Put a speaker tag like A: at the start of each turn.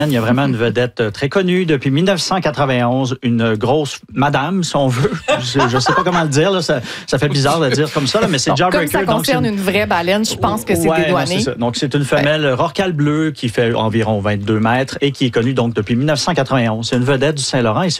A: Il y a vraiment une vedette très connue depuis 1991, une grosse madame, si on veut. Je ne sais pas comment le dire, là, ça fait bizarre de dire comme ça, là, mais c'est Jawbreaker.
B: Comme ça concerne une vraie baleine, je pense que c'est dédouané.
A: C'est ça. Donc, c'est une femelle rorqual bleue qui fait environ 22 mètres et qui est connue donc depuis 1991. C'est une vedette du Saint-Laurent et